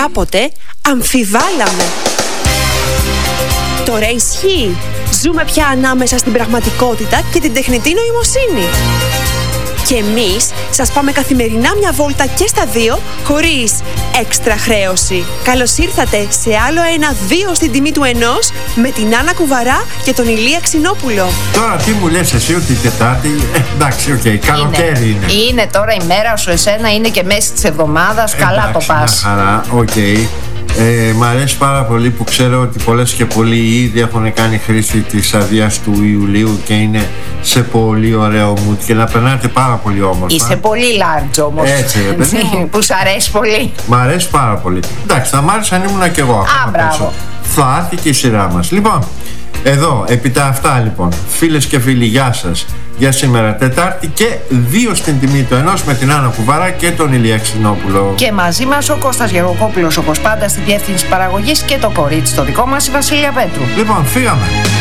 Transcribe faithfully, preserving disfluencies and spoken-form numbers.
κάποτε αμφιβάλαμε. Τώρα ισχύει. Ζούμε πια ανάμεσα στην πραγματικότητα και την τεχνητή νοημοσύνη. Και εμείς σας πάμε καθημερινά μια βόλτα και στα δύο, χωρίς έξτρα χρέωση. Καλώς ήρθατε σε άλλο ένα δύο στην τιμή του ενός, με την Άννα Κουβαρά και τον Ηλία Ξινόπουλο. Τώρα τι μου λες εσύ ότι Τετάρτη, ε, εντάξει, οκ, okay, καλοκαίρι είναι. είναι. Είναι τώρα η μέρα σου, εσένα είναι και μέση της εβδομάδας, καλά το πας. Μια χαρά, οκ. Okay. Ε, μ' αρέσει πάρα πολύ που ξέρω ότι πολλές και πολλοί ήδη έχουν κάνει χρήση της αδείας του Ιουλίου και είναι σε πολύ ωραίο mood και να περνάτε πάρα πολύ όμορφα. Είσαι πολύ large όμως. Έτσι, ρε παιδί μου. Που σ' αρέσει πολύ. Μ' αρέσει πάρα πολύ. Εντάξει, θα μ' άρεσε αν ήμουν και εγώ. Α, μπράβο. Θα έρθει και η σειρά μας. Λοιπόν, εδώ, επί τα αυτά λοιπόν, φίλες και φίλοι, γεια σας. Για σήμερα Τετάρτη και δύο στην τιμή του ενός με την Άννα Κουβαρά και τον Ηλία Ξινόπουλο. Και μαζί μας ο Κώστας Γεροκόπουλος, όπως πάντα στη διεύθυνση παραγωγής, και το κορίτσι το δικό μας, η Βασίλεια Πέτρου. Λοιπόν, φύγαμε.